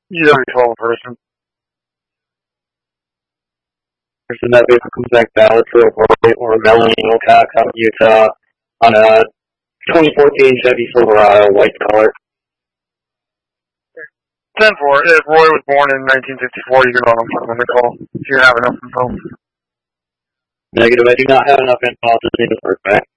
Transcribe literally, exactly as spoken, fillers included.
U W twelve person. Person that vehicle comes back valid for a Roy or Melanie Wilcox out of Utah on a twenty fourteen Chevy Silverado, white color. ten four. If Roy was born in nineteen fifty-four, you can run him on the call if you have enough info. Negative, I do not have enough info to see the first back.